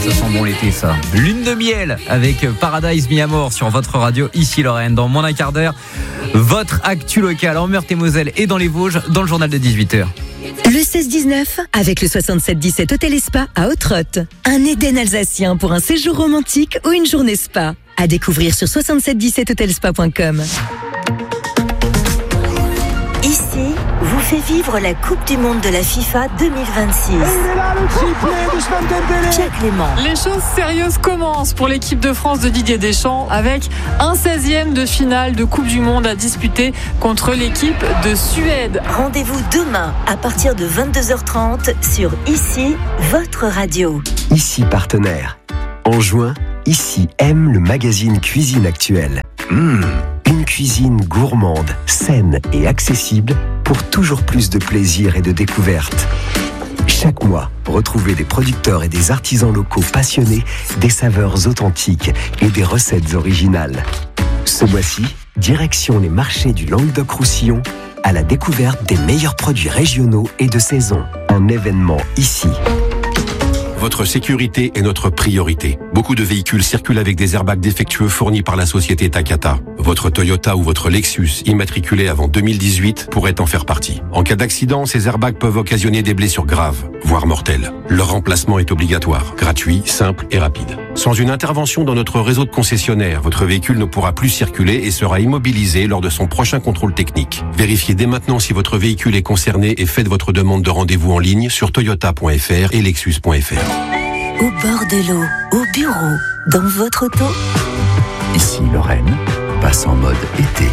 ça sent bon l'été ça. Lune de miel avec Paradise mis à mort sur votre radio, ici Lorraine. Dans moins d'un quart d'heure, votre actu locale en Meurthe-et-Moselle et dans les Vosges dans le journal de 18h. Le 16-19 avec le 67-17 Hôtel et Spa à Ottrott. Un Éden alsacien pour un séjour romantique ou une journée spa. À découvrir sur 6717hotelspa.com. Ici, vous fait vivre la Coupe du Monde de la FIFA 2026. Pierre Clément. Les choses sérieuses commencent pour l'équipe de France de Didier Deschamps avec un 16e de finale de Coupe du Monde à disputer contre l'équipe de Suède. Rendez-vous demain à partir de 22h30 sur Ici, votre radio. Ici partenaire. En juin, Ici aime le magazine Cuisine Actuelle. Une cuisine gourmande, saine et accessible pour toujours plus de plaisir et de découverte. Chaque mois, retrouvez des producteurs et des artisans locaux passionnés, des saveurs authentiques et des recettes originales. Ce mois-ci, direction les marchés du Languedoc-Roussillon à la découverte des meilleurs produits régionaux et de saison. Un événement ici. Votre sécurité est notre priorité. Beaucoup de véhicules circulent avec des airbags défectueux fournis par la société Takata. Votre Toyota ou votre Lexus, immatriculé avant 2018, pourrait en faire partie. En cas d'accident, ces airbags peuvent occasionner des blessures graves, voire mortelles. Leur remplacement est obligatoire, gratuit, simple et rapide. Sans une intervention dans notre réseau de concessionnaires, votre véhicule ne pourra plus circuler et sera immobilisé lors de son prochain contrôle technique. Vérifiez dès maintenant si votre véhicule est concerné et faites votre demande de rendez-vous en ligne sur toyota.fr et lexus.fr. Au bord de l'eau, au bureau, dans votre auto. Ici Lorraine, passe en mode été.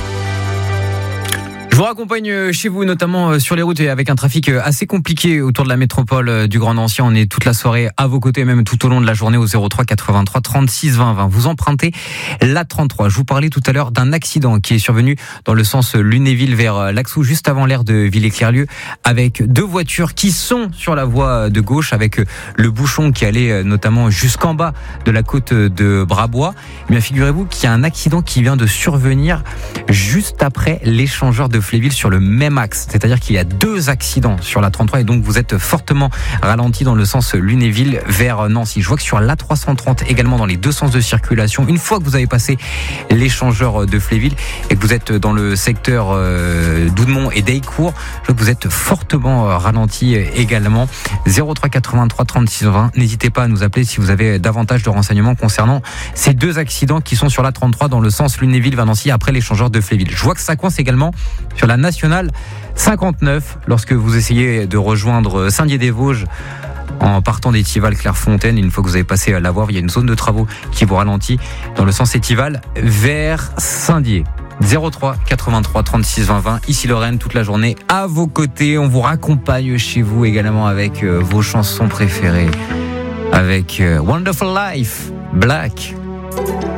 Je vous raccompagne chez vous, notamment sur les routes et avec un trafic assez compliqué autour de la métropole du Grand Nancy. On est toute la soirée à vos côtés, même tout au long de la journée au 03 83 36 20 20. Vous empruntez la 33. Je vous parlais tout à l'heure d'un accident qui est survenu dans le sens Lunéville vers Laxou, juste avant l'aire de Villers-Clerlieu, avec deux voitures qui sont sur la voie de gauche, avec le bouchon qui allait notamment jusqu'en bas de la côte de Brabois. Eh bien, figurez-vous qu'il y a un accident qui vient de survenir juste après l'échangeur de Fléville sur le même axe, c'est-à-dire qu'il y a deux accidents sur la 33 et donc vous êtes fortement ralenti dans le sens Lunéville vers Nancy. Je vois que sur l'A330 également dans les deux sens de circulation, une fois que vous avez passé l'échangeur de Fléville et que vous êtes dans le secteur d'Oudemont et d'Haycourt, je vois que vous êtes fortement ralenti également. 03 83 36 20, n'hésitez pas à nous appeler si vous avez davantage de renseignements concernant ces deux accidents qui sont sur l'A33 dans le sens Lunéville vers Nancy après l'échangeur de Fléville. Je vois que ça coince également sur la nationale 59 lorsque vous essayez de rejoindre Saint-Dié-des-Vosges en partant d'Étival Clairefontaine. Une fois que vous avez passé la voie, il y a une zone de travaux qui vous ralentit dans le sens Étival vers Saint-Dié. 03 83 36 20 20, ici Lorraine, toute la journée à vos côtés. On vous raccompagne chez vous également avec vos chansons préférées, avec Wonderful Life, Black.